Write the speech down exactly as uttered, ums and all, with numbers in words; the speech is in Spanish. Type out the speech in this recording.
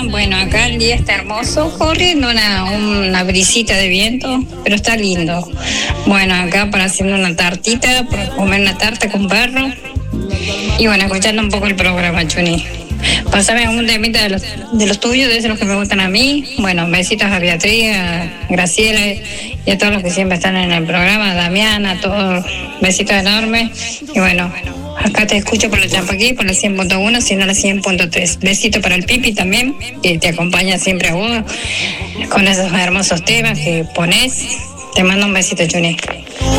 Bueno, acá el día está hermoso, corriendo una, una brisita de viento, pero está lindo. Bueno, acá para hacer una tartita, para comer una tarta con perro. Y bueno, escuchando un poco el programa, Chuni. Pásame un temita de los, de los tuyos, de esos los que me gustan a mí. Bueno, besitos a Beatriz, a Graciela y a todos los que siempre están en el programa, a Damián, a todos, besitos enormes. Y bueno, acá te escucho por la Champaquí, por la cien punto uno, sino la cien punto tres. Besito para el Pipi también, que te acompaña siempre a vos con esos hermosos temas que pones. Te mando un besito, Chuni.